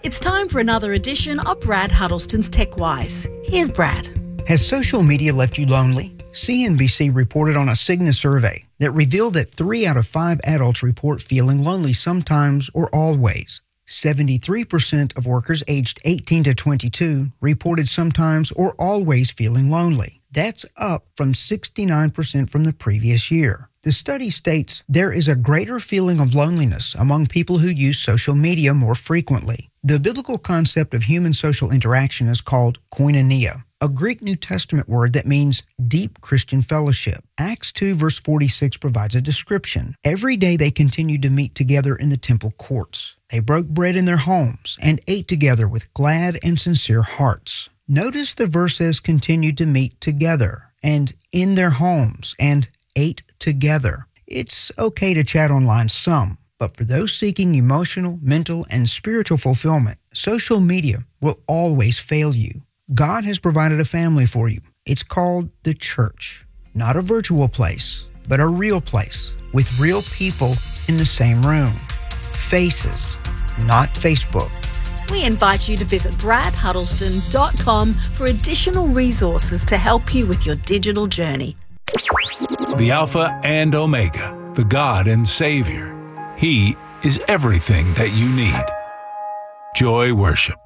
It's time for another edition of Brad Huddleston's TechWise. Here's Brad. Has social media left you lonely? CNBC reported on a Cigna survey that revealed that 3 out of 5 adults report feeling lonely sometimes or always. 73% of workers aged 18 to 22 reported sometimes or always feeling lonely. That's up from 69% from the previous year. The study states there is a greater feeling of loneliness among people who use social media more frequently. The biblical concept of human social interaction is called koinonia, a Greek New Testament word that means deep Christian fellowship. Acts 2 verse 46 provides a description. Every day they continued to meet together in the temple courts. They broke bread in their homes and ate together with glad and sincere hearts. Notice the verse says continued to meet together and in their homes and ate together. It's okay to chat online some, but for those seeking emotional, mental, and spiritual fulfillment, social media will always fail you. God has provided a family for you. It's called the church. Not a virtual place, but a real place with real people in the same room. Faces, not Facebook. We invite you to visit bradhuddleston.com for additional resources to help you with your digital journey. The Alpha and Omega, the God and Savior. He is everything that you need. Joy Worship.